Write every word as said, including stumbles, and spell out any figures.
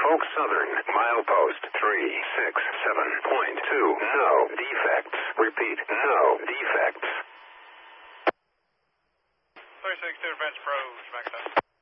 Norfolk Southern, milepost three six seven point two. No defects. Repeat, no defects. three six two, advance approach, max time.